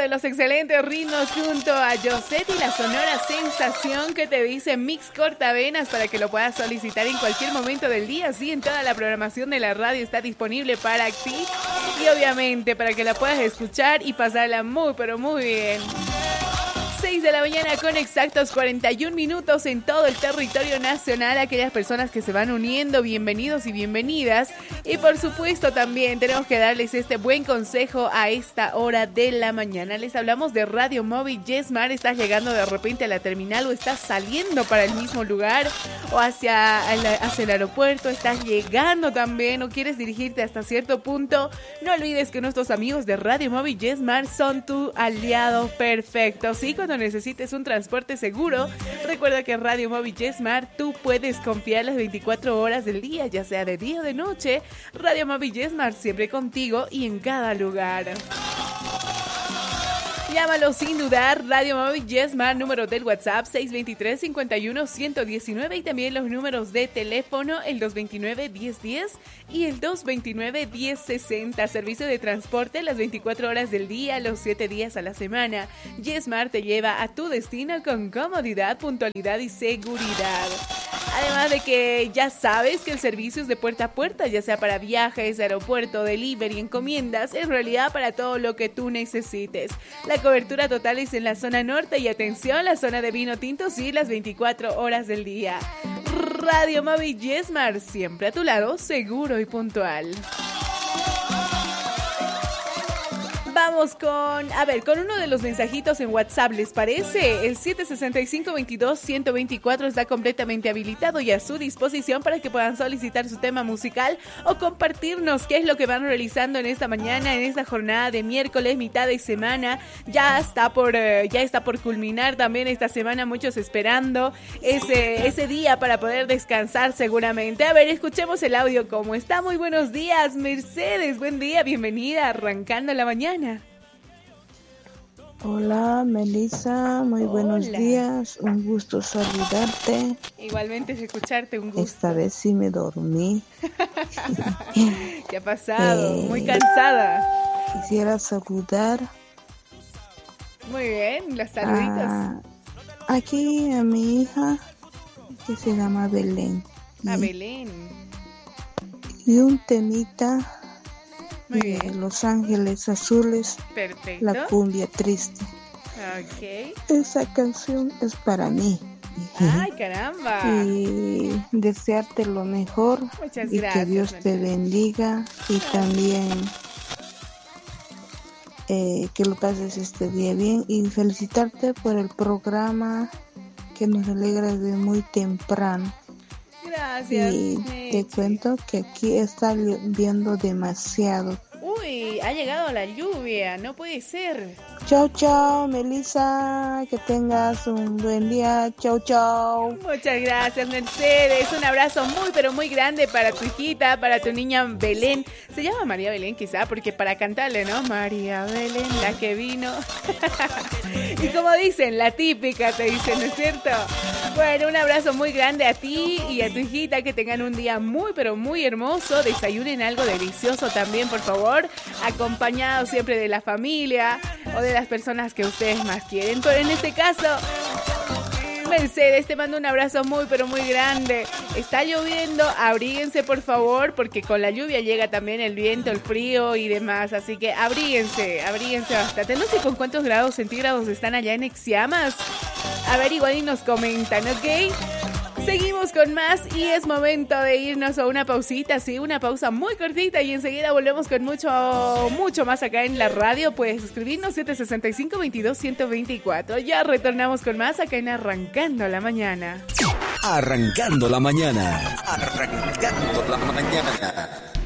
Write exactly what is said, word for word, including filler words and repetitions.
de los excelentes ritmos junto a Josette y la sonora sensación que te dice Mix Cortavenas para que lo puedas solicitar en cualquier momento del día. Sí, en toda la programación de la radio está disponible para ti y obviamente para que la puedas escuchar y pasarla muy pero muy bien. seis de la mañana con exactos cuarenta y un minutos en todo el territorio nacional. Aquellas personas que se van uniendo, bienvenidos y bienvenidas. Y por supuesto también tenemos que darles este buen consejo a esta hora de la mañana. Les hablamos de Radio Móvil Yesmar. Estás llegando de repente a la terminal o estás saliendo para el mismo lugar o hacia el, hacia el aeropuerto. Estás llegando también o quieres dirigirte hasta cierto punto. No olvides que nuestros amigos de Radio Móvil Yesmar son tu aliado perfecto. Sí, cuando necesites un transporte seguro, recuerda que en Radio Móvil Yesmar tú puedes confiar las veinticuatro horas del día, ya sea de día o de noche. Radio Móvil Yesmar siempre contigo y en cada lugar. Llámalo sin dudar, Radio Móvil Yesmar, número del WhatsApp seis dos tres, cinco uno, uno uno nueve y también los números de teléfono el dos dos nueve, diez diez y el dos dos nueve, diez sesenta. Servicio de transporte las veinticuatro horas del día, los siete días a la semana. Yesmar te lleva a tu destino con comodidad, puntualidad y seguridad. Además de que ya sabes que el servicio es de puerta a puerta, ya sea para viajes, aeropuerto, delivery, encomiendas, en realidad para todo lo que tú necesites. La cobertura total es en la zona norte y atención, la zona de vino tinto sí, las veinticuatro horas del día. Radio Móvil Yesmar, siempre a tu lado, seguro y puntual. Vamos con, a ver, con uno de los mensajitos en WhatsApp, ¿les parece? El siete seis cinco, veintidós, ciento veinticuatro está completamente habilitado y a su disposición para que puedan solicitar su tema musical o compartirnos qué es lo que van realizando en esta mañana, en esta jornada de miércoles, mitad de semana. Ya está por, eh, ya está por culminar también esta semana, muchos esperando ese, ese día para poder descansar seguramente. A ver, escuchemos el audio. ¿Cómo está? Muy buenos días, Mercedes. Buen día, bienvenida, arrancando la mañana. Hola, Melissa, muy Hola. Buenos días, un gusto saludarte. Igualmente es escucharte, un gusto. Esta vez sí me dormí. ¿Qué ha pasado? Eh, muy cansada. Quisiera saludar. Muy bien, los saluditos. A, aquí a mi hija, que se llama Belén. A y, Belén. Y un temita. Muy bien. Los Ángeles Azules. Perfecto. La cumbia triste. Ok. Esa canción es para mí. Ay, caramba. Y desearte lo mejor. Muchas y gracias. Que Dios te bendiga y también eh, que lo pases este día bien y felicitarte por el programa que nos alegra de muy temprano. Gracias. Y Meche. Te cuento que aquí está lloviendo demasiado. Uy, ha llegado la lluvia, no puede ser. Chao, chao, Melissa, que tengas un buen día. Chao, chao. Muchas gracias, Mercedes. Un abrazo muy, pero muy grande para tu hijita, para tu niña Belén. Se llama María Belén, quizá, porque para cantarle, ¿no? María Belén, la que vino. Y como dicen, la típica, te dicen, ¿no es cierto? Bueno, un abrazo muy grande a ti y a tu hijita, que tengan un día muy, pero muy hermoso. Desayunen algo delicioso también, por favor, acompañados siempre de la familia o de las personas que ustedes más quieren. Pero en este caso, Mercedes, te mando un abrazo muy, pero muy grande. Está lloviendo, abríguense por favor, porque con la lluvia llega también el viento, el frío y demás. Así que abríguense, abríguense bastante. No sé con cuántos grados centígrados están allá en Exiamas. A ver, igual y nos comentan, ¿ok? Seguimos con más y es momento de irnos a una pausita, sí, una pausa muy cortita y enseguida volvemos con mucho, mucho más acá en la radio. Puedes escribirnos siete seis cinco, veintidós, ciento veinticuatro. Ya retornamos con más acá en Arrancando la Mañana. Arrancando la Mañana. Arrancando la Mañana.